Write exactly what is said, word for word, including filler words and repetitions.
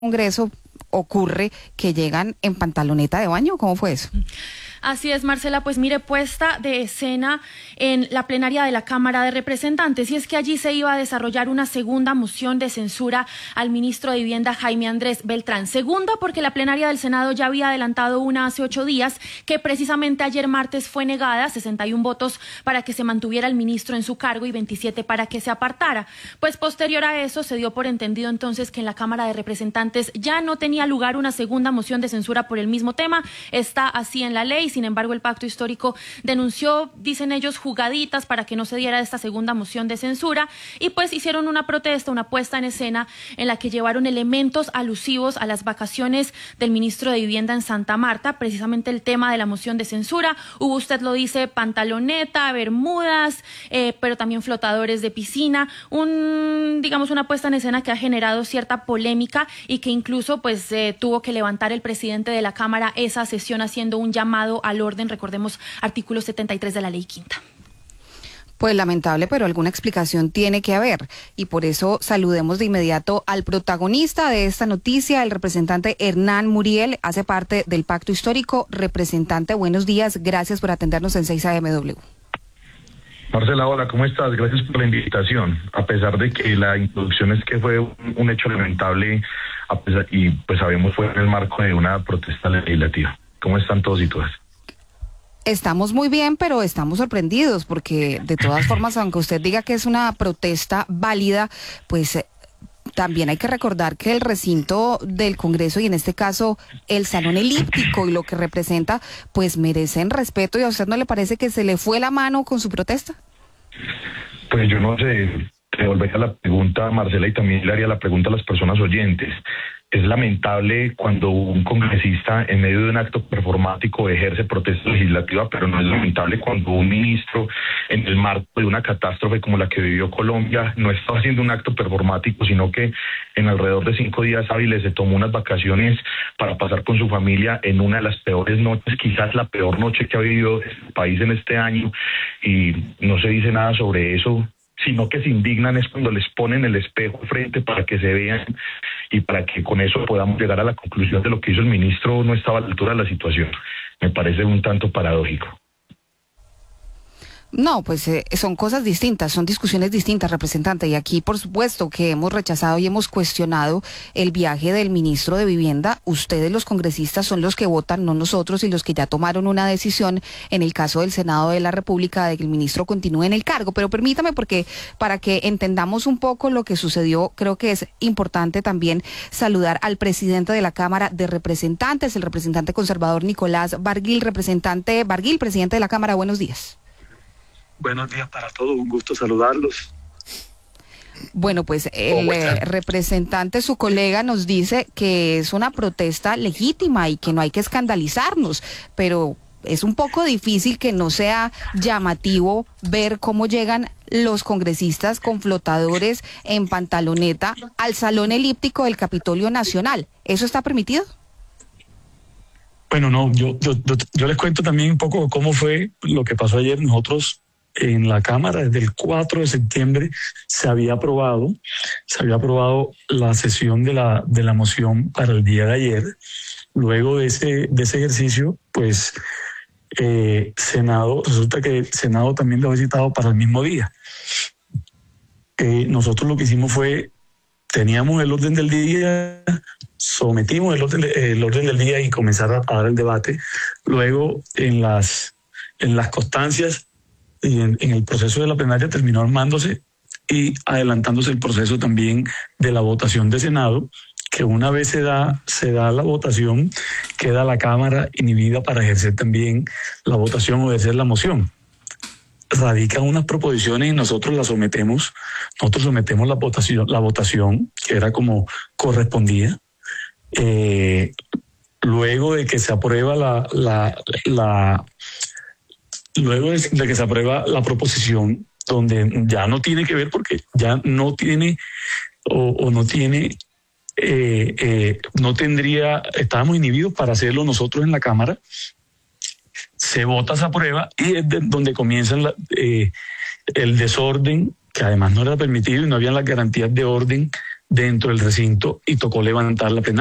Congreso ocurre que llegan en pantaloneta de baño. ¿Cómo fue eso? Así es, Marcela, pues mire, puesta de escena en la plenaria de la Cámara de Representantes, y es que allí se iba a desarrollar una segunda moción de censura al ministro de Vivienda, Jaime Andrés Beltrán. Segunda, porque la plenaria del Senado ya había adelantado una hace ocho días, que precisamente ayer martes fue negada, sesenta y un votos para que se mantuviera el ministro en su cargo y veintisiete para que se apartara. Pues posterior a eso se dio por entendido entonces que en la Cámara de Representantes ya no tenía lugar una segunda moción de censura por el mismo tema. Está así en la ley. Sin embargo, el Pacto Histórico denunció, dicen ellos, jugaditas para que no se diera esta segunda moción de censura, y pues hicieron una protesta, una puesta en escena en la que llevaron elementos alusivos a las vacaciones del ministro de Vivienda en Santa Marta, precisamente el tema de la moción de censura. Hubo, usted lo dice, pantaloneta, bermudas, eh, pero también flotadores de piscina, un, digamos, una puesta en escena que ha generado cierta polémica y que incluso pues eh, tuvo que levantar el presidente de la Cámara esa sesión haciendo un llamado al orden, recordemos, artículo setenta y tres de la Ley Quinta. Pues lamentable, pero alguna explicación tiene que haber, y por eso saludemos de inmediato al protagonista de esta noticia, el representante Hernán Muriel, hace parte del Pacto Histórico. Representante, buenos días, gracias por atendernos en seis A M W. Marcela, hola, ¿cómo estás? Gracias por la invitación. A pesar de que la introducción es que fue un, un hecho lamentable, a pesar, y pues sabemos fue en el marco de una protesta legislativa. ¿Cómo están todos y todas? Estamos muy bien, pero estamos sorprendidos porque de todas formas, aunque usted diga que es una protesta válida, pues eh, también hay que recordar que el recinto del Congreso, y en este caso el salón elíptico y lo que representa, pues merecen respeto. ¿Y a usted no le parece que se le fue la mano con su protesta? Pues yo no sé, te volvería a la pregunta, Marcela, y también le haría la pregunta a las personas oyentes. Es lamentable cuando un congresista en medio de un acto performático ejerce protesta legislativa, pero no es lamentable cuando un ministro en el marco de una catástrofe como la que vivió Colombia no está haciendo un acto performático, sino que en alrededor de cinco días hábiles se tomó unas vacaciones para pasar con su familia en una de las peores noches, quizás la peor noche que ha vivido el país en este año, y no se dice nada sobre eso, sino que se indignan es cuando les ponen el espejo frente para que se vean y para que con eso podamos llegar a la conclusión de lo que hizo el ministro no estaba a la altura de la situación. Me parece un tanto paradójico. No, pues eh, son cosas distintas, son discusiones distintas, representante, y aquí por supuesto que hemos rechazado y hemos cuestionado el viaje del ministro de Vivienda. Ustedes, los congresistas, son los que votan, no nosotros, y los que ya tomaron una decisión en el caso del Senado de la República de que el ministro continúe en el cargo. Pero permítame, porque para que entendamos un poco lo que sucedió, creo que es importante también saludar al presidente de la Cámara de Representantes, el representante conservador Nicolás Barguil. Representante Barguil, presidente de la Cámara, buenos días. Buenos días para todos, un gusto saludarlos. Bueno, pues el eh, representante, su colega, nos dice que es una protesta legítima y que no hay que escandalizarnos, pero es un poco difícil que no sea llamativo ver cómo llegan los congresistas con flotadores en pantaloneta al salón elíptico del Capitolio Nacional. ¿Eso está permitido? Bueno, no, yo, yo, yo, yo les cuento también un poco cómo fue lo que pasó ayer. Nosotros en la Cámara, desde el cuatro de septiembre, se había aprobado, se había aprobado la sesión de la, de la moción para el día de ayer. Luego de ese, de ese ejercicio, pues, eh, Senado, resulta que el Senado también lo había citado para el mismo día. Eh, nosotros lo que hicimos fue, teníamos el orden del día, sometimos el orden, el orden del día y comenzar a, a dar el debate. Luego, en las, en las constancias y en, en el proceso de la plenaria terminó armándose y adelantándose el proceso también de la votación de Senado, que una vez se da, se da la votación, queda la Cámara inhibida para ejercer también la votación o ejercer la moción. Radican unas proposiciones y nosotros las sometemos, nosotros sometemos la votación, la votación, que era como correspondía. Eh, luego de que se aprueba la, la, la luego de que se aprueba la proposición, donde ya no tiene que ver porque ya no tiene o, o no tiene eh, eh, no tendría, estábamos inhibidos para hacerlo nosotros en la Cámara, se vota esa prueba y es de donde comienza la, eh, el desorden, que además no era permitido y no había las garantías de orden dentro del recinto y tocó levantar la plenaria.